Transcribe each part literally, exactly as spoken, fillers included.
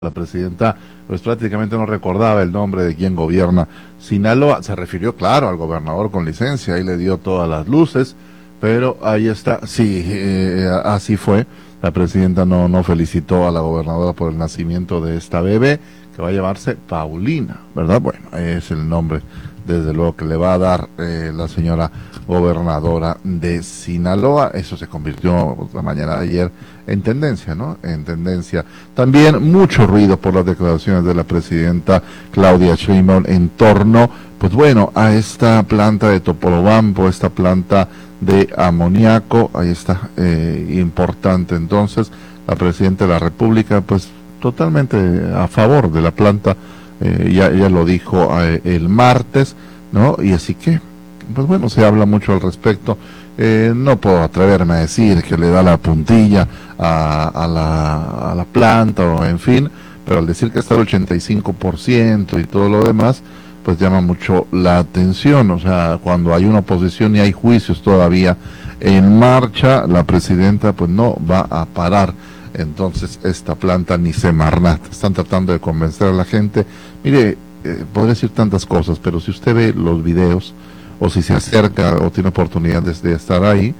La presidenta pues prácticamente no recordaba el nombre de quien gobierna Sinaloa. Se refirió, claro, al gobernador con licencia, ahí le dio todas las luces, pero ahí está, sí, eh, así fue. La presidenta no, no felicitó a la gobernadora por el nacimiento de esta bebé, que va a llamarse Paulina, ¿verdad? Bueno, es el nombre, desde luego, que le va a dar eh, la señora gobernadora de Sinaloa. Eso se convirtió la mañana de ayer en tendencia, ¿no? En tendencia. También mucho ruido por las declaraciones de la presidenta Claudia Sheinbaum en torno, pues bueno, a esta planta de Topolobampo, esta planta de amoníaco. Ahí está, eh, importante. Entonces, la presidenta de la República, pues totalmente a favor de la planta. Eh, ya, ya lo dijo eh, el martes, ¿no? Y así que, pues bueno, se habla mucho al respecto. Eh, no puedo atreverme a decir que le da la puntilla a, a, la, a la planta, o en fin, pero al decir que está al ochenta y cinco por ciento y todo lo demás, pues llama mucho la atención. O sea, cuando hay una oposición y hay juicios todavía en marcha, la presidenta pues no va a parar entonces esta planta ni Semarnat. Están tratando de convencer a la gente. Mire, eh, podría decir tantas cosas, pero si usted ve los videos, o si se acerca o tiene oportunidad de, de estar ahí,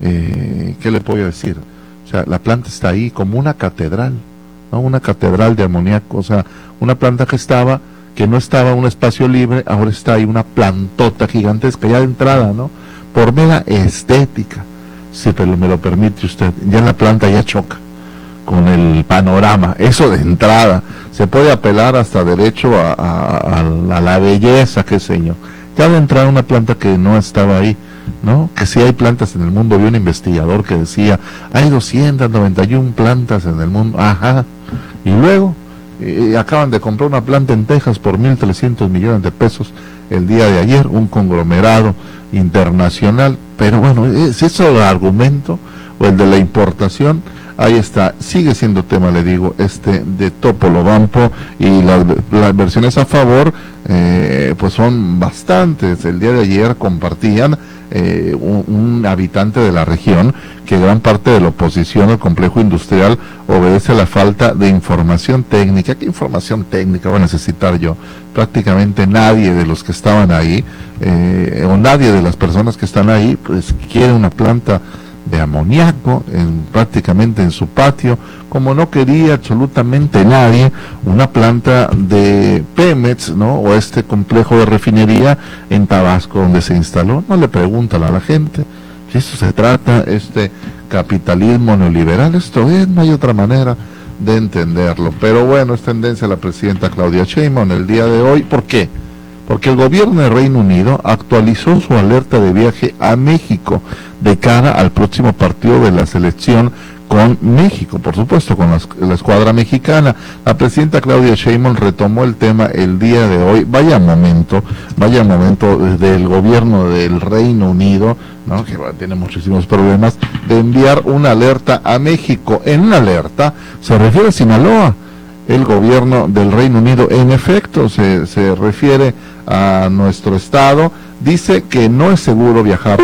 eh, ¿qué le puedo decir? O sea, la planta está ahí como una catedral, ¿no? Una catedral de amoníaco. O sea, una planta que estaba, que no estaba en un espacio libre, ahora está ahí una plantota gigantesca, ya de entrada, ¿no? Por mera estética, si me lo permite usted, ya la planta ya choca con el panorama, eso de entrada. Se puede apelar hasta derecho a, a, a, a la belleza, qué sé yo. Ya de entrada una planta que no estaba ahí, ¿no? Que sí hay plantas en el mundo. Vi un investigador que decía, hay doscientas noventa y una plantas en el mundo. Ajá. Y luego, eh, acaban de comprar una planta en Texas por mil trescientos millones de pesos el día de ayer, un conglomerado internacional. Pero bueno, si es el argumento, o el de la importación, ahí está, sigue siendo tema, le digo, este de Topolobampo, y las, las versiones a favor, eh, pues son bastantes. El día de ayer compartían eh, un, un habitante de la región que gran parte de la oposición al complejo industrial obedece a la falta de información técnica. ¿Qué información técnica voy a necesitar yo? Prácticamente nadie de los que estaban ahí, eh, o nadie de las personas que están ahí, pues quiere una planta de amoníaco en, prácticamente en su patio, como no quería absolutamente nadie una planta de Pemex, ¿no? O este complejo de refinería en Tabasco donde se instaló. No le preguntan a la gente si eso se trata, este capitalismo neoliberal. Esto es, no hay otra manera de entenderlo. Pero bueno, es tendencia la presidenta Claudia Sheinbaum el día de hoy. ¿Por qué? Porque el gobierno de Reino Unido actualizó su alerta de viaje a México de cara al próximo partido de la selección con México, por supuesto, con la, la escuadra mexicana. La presidenta Claudia Sheinbaum retomó el tema el día de hoy. Vaya momento, vaya momento del gobierno del Reino Unido, ¿no? Que bueno, tiene muchísimos problemas, de enviar una alerta a México. En una alerta se refiere a Sinaloa. El gobierno del Reino Unido, en efecto, se, se refiere a nuestro estado. Dice que no es seguro viajar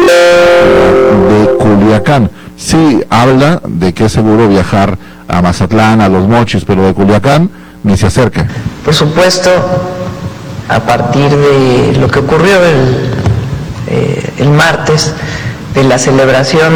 de Culiacán. Sí habla de que es seguro viajar a Mazatlán, a Los Mochis, pero de Culiacán ni se acerque. Por supuesto, a partir de lo que ocurrió el, eh, el martes, de la celebración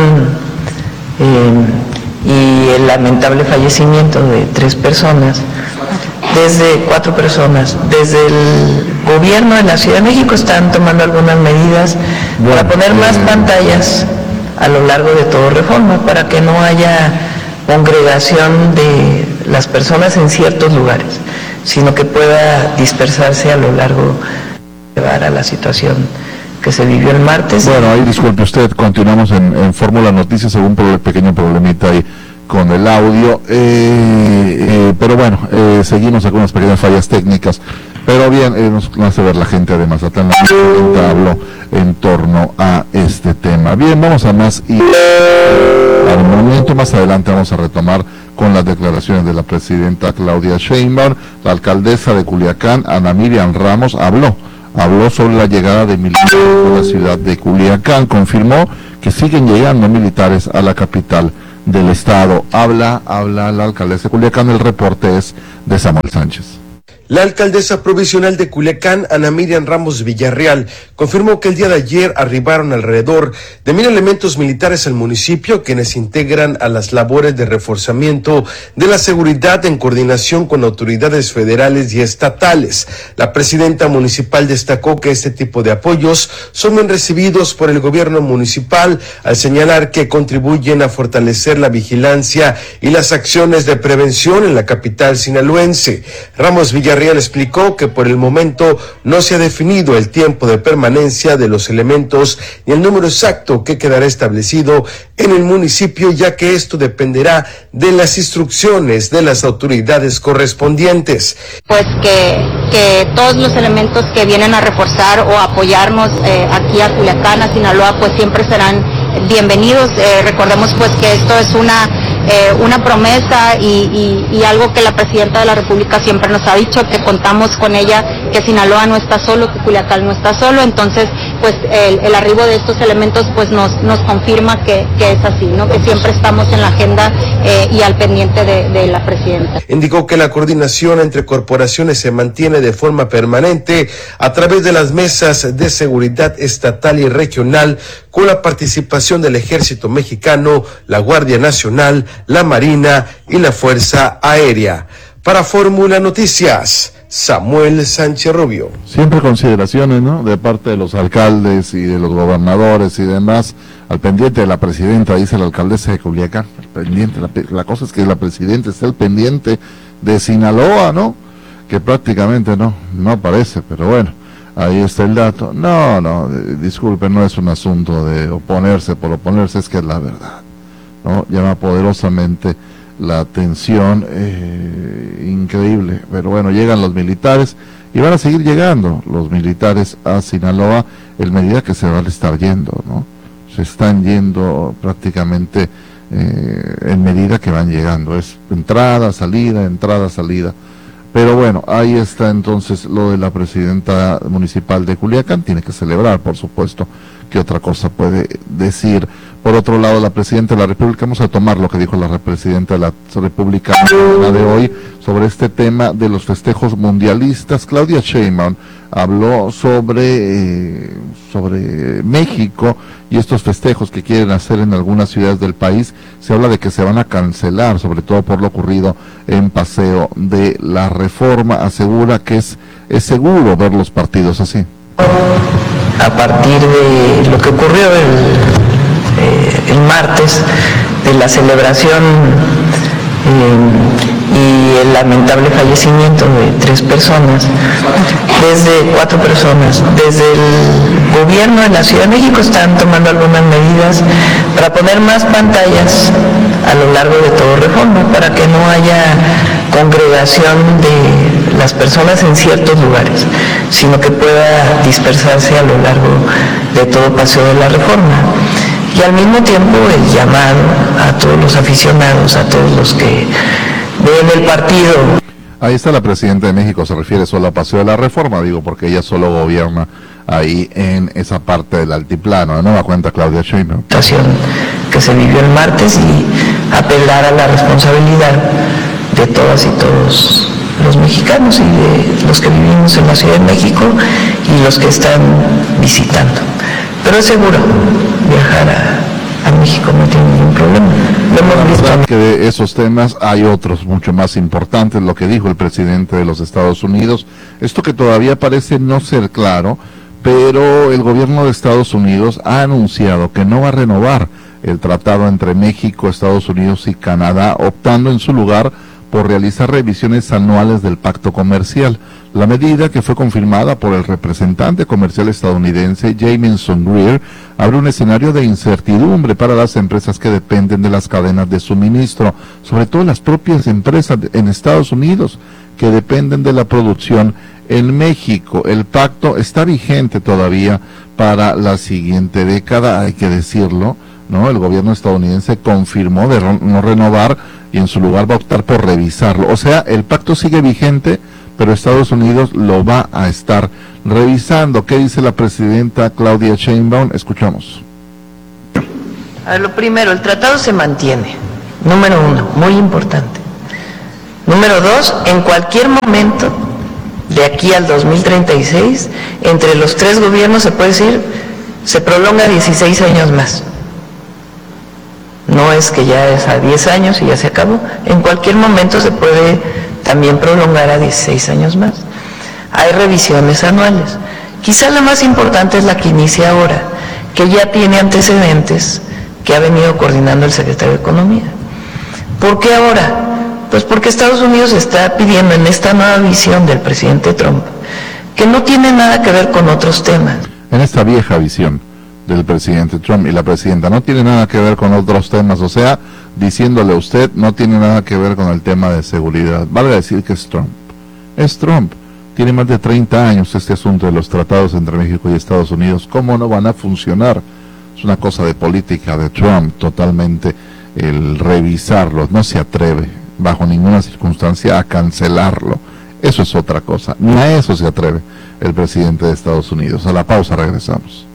eh, y el lamentable fallecimiento de tres personas, desde cuatro personas, desde el gobierno de la Ciudad de México están tomando algunas medidas bueno, para poner más eh... pantallas a lo largo de todo Reforma, para que no haya congregación de las personas en ciertos lugares, sino que pueda dispersarse a lo largo, llevar a la situación que se vivió el martes. Bueno, ahí disculpe usted, continuamos en, en Fórmula Noticias, según un pequeño problemita ahí con el audio, eh, eh, pero bueno, eh, seguimos con unas pequeñas fallas técnicas, pero bien, eh, nos hace ver la gente de Mazatlán, la gente habló en torno a este tema. Bien, vamos a más y al momento, más adelante vamos a retomar con las declaraciones de la presidenta Claudia Sheinbaum. La alcaldesa de Culiacán, Ana Miriam Ramos, habló habló sobre la llegada de militares a la ciudad de Culiacán. Confirmó que siguen llegando militares a la capital del estado. Habla, habla la alcaldesa de Culiacán, el reporte es de Samuel Sánchez. La alcaldesa provisional de Culiacán, Ana Miriam Ramos Villarreal, confirmó que el día de ayer arribaron alrededor de mil elementos militares al municipio, quienes integran a las labores de reforzamiento de la seguridad en coordinación con autoridades federales y estatales. La presidenta municipal destacó que este tipo de apoyos son bien recibidos por el gobierno municipal, al señalar que contribuyen a fortalecer la vigilancia y las acciones de prevención en la capital sinaloense. Ramos Villarreal Villarreal explicó que por el momento no se ha definido el tiempo de permanencia de los elementos ni el número exacto que quedará establecido en el municipio, ya que esto dependerá de las instrucciones de las autoridades correspondientes. Pues que, que todos los elementos que vienen a reforzar o apoyarnos eh, aquí a Culiacán, a Sinaloa, pues siempre serán bienvenidos. Eh, recordemos pues que esto es una Eh, una promesa y, y, y algo que la presidenta de la República siempre nos ha dicho, que contamos con ella, que Sinaloa no está solo, que Culiacán no está solo. Entonces pues el, el arribo de estos elementos pues nos, nos confirma que, que es así, ¿no? Que siempre estamos en la agenda eh, y al pendiente de, de la presidenta. Indicó que la coordinación entre corporaciones se mantiene de forma permanente a través de las mesas de seguridad estatal y regional, con la participación del Ejército Mexicano, la Guardia Nacional, la Marina y la Fuerza Aérea. Para Fórmula Noticias, Samuel Sánchez Rubio. Siempre consideraciones, ¿no?, de parte de los alcaldes y de los gobernadores y demás, al pendiente de la presidenta, dice la alcaldesa de Culiacán, al pendiente, la, la cosa es que la presidenta está al pendiente de Sinaloa, ¿no?, que prácticamente no, no aparece, pero bueno, ahí está el dato. No, no, disculpen, no es un asunto de oponerse por oponerse, es que es la verdad, ¿no? Llama poderosamente la atención, eh, increíble, pero bueno, llegan los militares y van a seguir llegando los militares a Sinaloa en medida que se van a estar yendo, ¿no? Se están yendo prácticamente eh, en medida que van llegando, es entrada, salida, entrada, salida. Pero bueno, ahí está entonces lo de la presidenta municipal de Culiacán, tiene que celebrar, por supuesto, ¿qué otra cosa puede decir? Por otro lado, la presidenta de la República, vamos a tomar lo que dijo la presidenta de la República la de hoy sobre este tema de los festejos mundialistas. Claudia Sheinbaum habló sobre, eh, sobre México y estos festejos que quieren hacer en algunas ciudades del país. Se habla de que se van a cancelar, sobre todo por lo ocurrido en Paseo de la Reforma. Asegura que es, es seguro ver los partidos así. A partir de lo que ocurrió el, eh, el martes, de la celebración eh, y el lamentable fallecimiento de tres personas, desde cuatro personas, desde el gobierno de la Ciudad de México están tomando algunas medidas para poner más pantallas a lo largo de todo Reforma, para que no haya congregación de las personas en ciertos lugares, sino que pueda dispersarse a lo largo de todo Paseo de la Reforma. Y al mismo tiempo el llamado a todos los aficionados, a todos los que ven el partido. Ahí está la presidenta de México, se refiere solo a Paseo de la Reforma, digo, porque ella solo gobierna ahí en esa parte del altiplano, de nueva cuenta Claudia Sheinbaum. Que se vivió el martes y apelar a la responsabilidad de todas y todos los mexicanos y de los que vivimos en la Ciudad de México y los que están visitando. Pero es seguro viajar a, a México, no tiene ningún problema. Lo hemos visto. Que de esos temas hay otros mucho más importantes, lo que dijo el presidente de los Estados Unidos, esto que todavía parece no ser claro, pero el gobierno de Estados Unidos ha anunciado que no va a renovar el tratado entre México, Estados Unidos y Canadá, optando en su lugar por realizar revisiones anuales del pacto comercial. La medida, que fue confirmada por el representante comercial estadounidense Jamieson Greer, abre un escenario de incertidumbre para las empresas que dependen de las cadenas de suministro, sobre todo las propias empresas en Estados Unidos que dependen de la producción en México. El pacto está vigente todavía para la siguiente década, hay que decirlo, ¿no? El gobierno estadounidense confirmó de no renovar y en su lugar va a optar por revisarlo. O sea, el pacto sigue vigente, pero Estados Unidos lo va a estar revisando. ¿Qué dice la presidenta Claudia Sheinbaum? Escuchamos. A ver, lo primero, el tratado se mantiene. Número uno, muy importante. Número dos, en cualquier momento, de aquí al dos mil treinta y seis, entre los tres gobiernos se puede decir, se prolonga dieciséis años más. No es que ya es a diez años y ya se acabó. En cualquier momento se puede también prolongar a dieciséis años más. Hay revisiones anuales. Quizá la más importante es la que inicia ahora, que ya tiene antecedentes que ha venido coordinando el secretario de Economía. ¿Por qué ahora? Pues porque Estados Unidos está pidiendo en esta nueva visión del presidente Trump, que no tiene nada que ver con otros temas. En esta vieja visión del presidente Trump y la presidenta, no tiene nada que ver con otros temas, o sea, diciéndole a usted, no tiene nada que ver con el tema de seguridad. Vale decir que es Trump. Es Trump. Tiene más de treinta años este asunto de los tratados entre México y Estados Unidos. ¿Cómo no van a funcionar? Es una cosa de política de Trump, totalmente el revisarlo. No se atreve, bajo ninguna circunstancia, a cancelarlo. Eso es otra cosa. Ni a eso se atreve el presidente de Estados Unidos. A la pausa regresamos.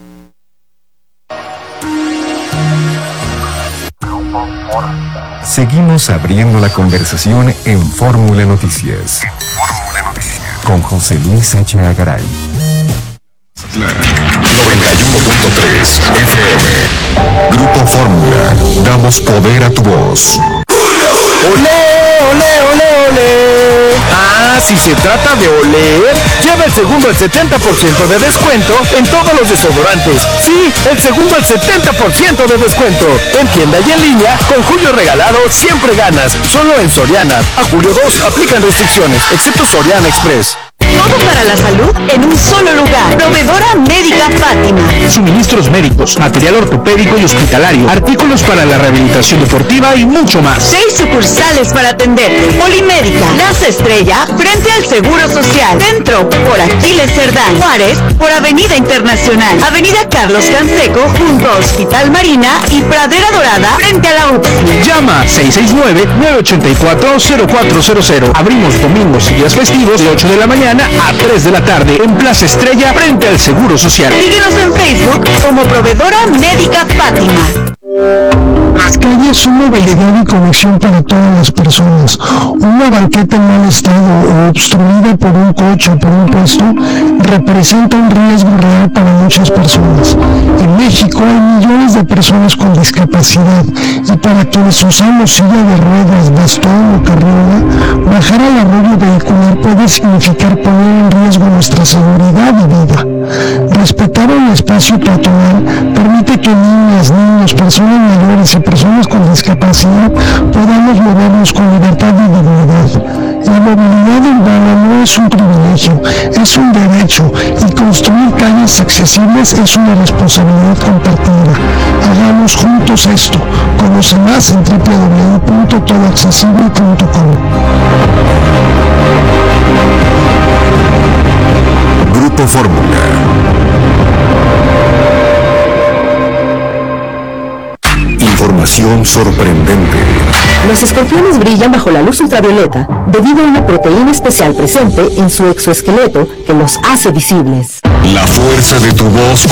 Seguimos abriendo la conversación en Fórmula Noticias. Con José Luis Sánchez Garay. noventa y uno punto tres F M. Grupo Fórmula. Damos poder a tu voz. ¡Olé, olé, olé, olé! Ah, si se trata de oler, lleva el segundo al setenta por ciento de descuento en todos los desodorantes. Sí, el segundo al setenta por ciento de descuento. En tienda y en línea, con Julio Regalado siempre ganas. Solo en Soriana. A julio dos aplican restricciones, excepto Soriana Express. Todo para la salud en un solo lugar. Proveedora Médica Fátima. Suministros médicos, material ortopédico y hospitalario, artículos para la rehabilitación deportiva y mucho más. Seis sucursales para atenderte. Polimédica, Plaza Estrella, frente al Seguro Social. Centro, por Aquiles Cerdán. Juárez, por Avenida Internacional. Avenida Carlos Canseco, junto a Hospital Marina y Pradera Dorada, frente a la U P S I. Llama seis seis nueve, nueve ocho cuatro, cero cuatro cero cero. Abrimos domingos y días festivos de ocho de la mañana a tres de la tarde en Plaza Estrella, frente al Seguro Social. Síguenos en Facebook como Proveedora Médica Fátima. Las calles son movilidad y conexión para todas las personas. Una banqueta en mal estado o obstruida por un coche o por un puesto representa un riesgo real para muchas personas. En México hay millones de personas con discapacidad y para quienes usamos silla de ruedas, bastón o carriola, bajar al arroyo vehicular puede significar poner en riesgo nuestra seguridad y vida. Respetar el espacio peatonal permite que niñas, niños, personas mayores y personas con discapacidad podamos movernos con libertad y dignidad. La movilidad urbana no es un privilegio, es un derecho, y construir calles accesibles es una responsabilidad compartida. Hagamos juntos esto. Conoce más en doble u doble u doble u punto todo accesible punto com. Grupo Fórmula. Información sorprendente. Los escorpiones brillan bajo la luz ultravioleta debido a una proteína especial presente en su exoesqueleto que los hace visibles. La fuerza de tu voz